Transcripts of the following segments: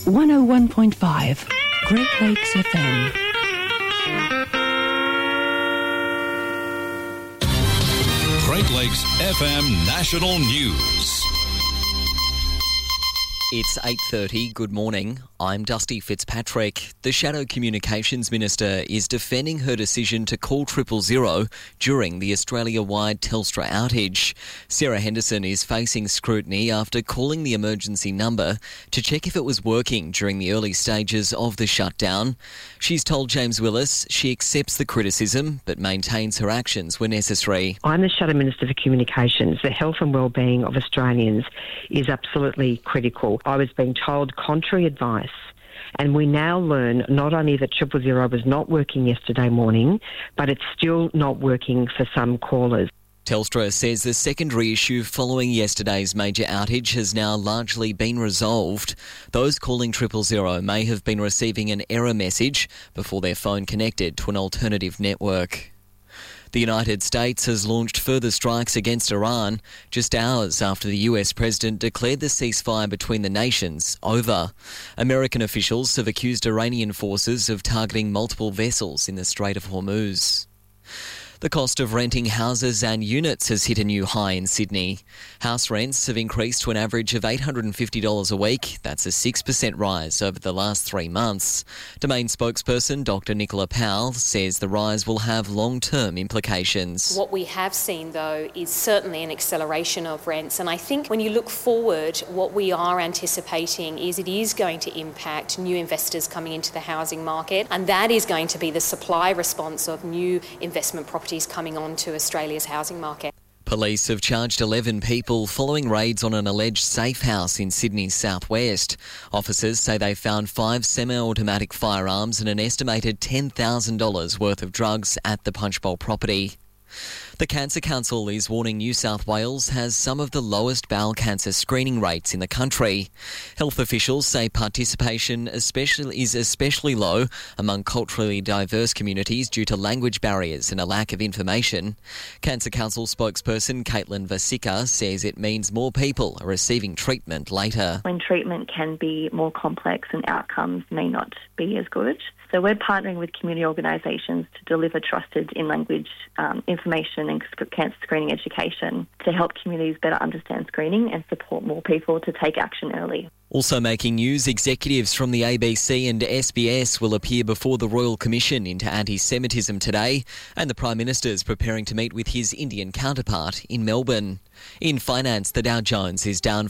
101.5 Great Lakes FM. Great Lakes FM National News. It's 8:30. Good morning. I'm Dusty Fitzpatrick. The Shadow Communications Minister is defending her decision to call 000 during the Australia-wide Telstra outage. Sarah Henderson is facing scrutiny after calling the emergency number to check if it was working during the early stages of the shutdown. She's told James Willis she accepts the criticism but maintains her actions were necessary. I'm the Shadow Minister for Communications. The health and wellbeing of Australians is absolutely critical. I was being told contrary advice, and we now learn not only that 000 was not working yesterday morning, but it's still not working for some callers. Telstra says the secondary issue following yesterday's major outage has now largely been resolved. Those calling 000 may have been receiving an error message before their phone connected to an alternative network. The United States has launched further strikes against Iran just hours after the US president declared the ceasefire between the nations over. American officials have accused Iranian forces of targeting multiple vessels in the Strait of Hormuz. The cost of renting houses and units has hit a new high in Sydney. House rents have increased to an average of $850 a week. That's a 6% rise over the last 3 months. Domain spokesperson Dr Nicola Powell says the rise will have long-term implications. What we have seen, though, is certainly an acceleration of rents. And I think when you look forward, what we are anticipating is it is going to impact new investors coming into the housing market. And that is going to be the supply response of new investment properties coming onto Australia's housing market. Police have charged 11 people following raids on an alleged safe house in Sydney's southwest. Officers say they found 5 semi-automatic firearms and an estimated $10,000 worth of drugs at the Punchbowl property. The Cancer Council is warning New South Wales has some of the lowest bowel cancer screening rates in the country. Health officials say participation is especially low among culturally diverse communities due to language barriers and a lack of information. Cancer Council spokesperson Caitlin Vasicka says it means more people are receiving treatment later. When treatment can be more complex and outcomes may not be as good. So we're partnering with community organisations to deliver trusted in-language information and cancer screening education to help communities better understand screening and support more people to take action early. Also making news, executives from the ABC and SBS will appear before the Royal Commission into anti-Semitism today, and the Prime Minister is preparing to meet with his Indian counterpart in Melbourne. In finance, the Dow Jones is down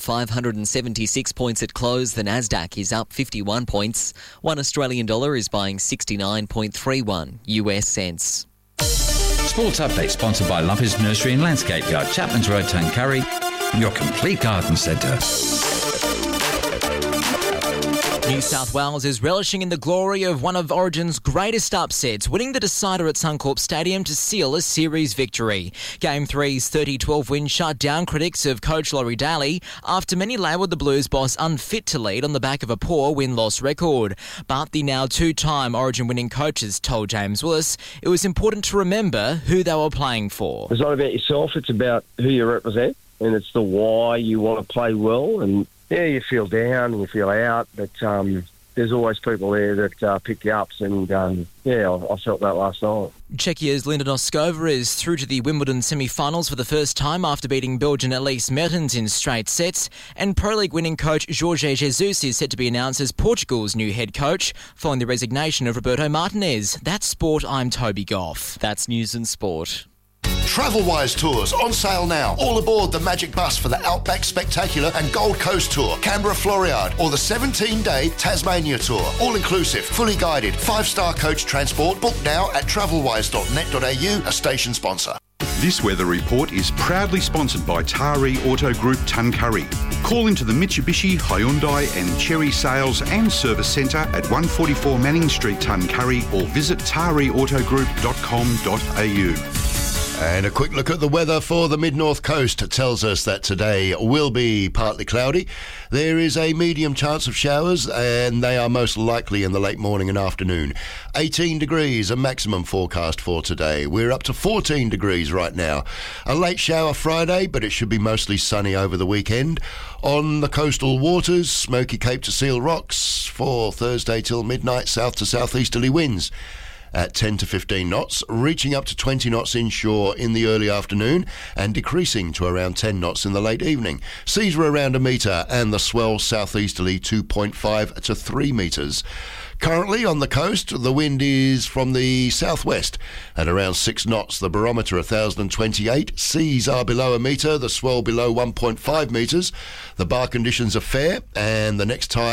576 points at close. The Nasdaq is up 51 points. $1 Australian is buying 69.31 US cents. Sports Update sponsored by Lumpers Nursery and Landscape Yard, Chapman's Road, Tuncurry, your complete garden centre. New South Wales is relishing in the glory of one of Origin's greatest upsets, winning the decider at Suncorp Stadium to seal a series victory. Game 3's 30-12 win shut down critics of coach Laurie Daly after many labelled the Blues boss unfit to lead on the back of a poor win-loss record. But the now two-time Origin winning coaches told James Willis it was important to remember who they were playing for. It's not about yourself, it's about who you represent, and it's the why you want to play well. And yeah, you feel down and you feel out, but there's always people there that pick you up, and I felt that last night. Czechia's Linda Noskova is through to the Wimbledon semi-finals for the first time after beating Belgian Elise Mertens in straight sets, and Pro League winning coach Jorge Jesus is set to be announced as Portugal's new head coach following the resignation of Roberto Martinez. That's Sport, I'm Toby Goff. That's News and Sport. Travelwise Tours on sale now. All aboard the Magic Bus for the Outback Spectacular and Gold Coast Tour, Canberra Floriade, or the 17-day Tasmania Tour. All inclusive, fully guided, 5-star coach transport. Book now at travelwise.net.au, a station sponsor. This weather report is proudly sponsored by Taree Auto Group Tuncurry. Call into the Mitsubishi, Hyundai and Chery Sales and Service Centre at 144 Manning Street, Tuncurry, or visit tareeautogroup.com.au. And a quick look at the weather for the mid-north coast tells us that today will be partly cloudy. There is a medium chance of showers, and they are most likely in the late morning and afternoon. 18 degrees, a maximum forecast for today. We're up to 14 degrees right now. A late shower Friday, but it should be mostly sunny over the weekend. On the coastal waters, Smoky Cape to Seal Rocks, for Thursday till midnight, south to southeasterly winds at 10 to 15 knots, reaching up to 20 knots inshore in the early afternoon and decreasing to around 10 knots in the late evening. Seas were around a metre and the swell southeasterly 2.5 to 3 metres. Currently on the coast, the wind is from the southwest at around 6 knots. The barometer 1,028. Seas are below a metre, the swell below 1.5 metres. The bar conditions are fair, and the next tide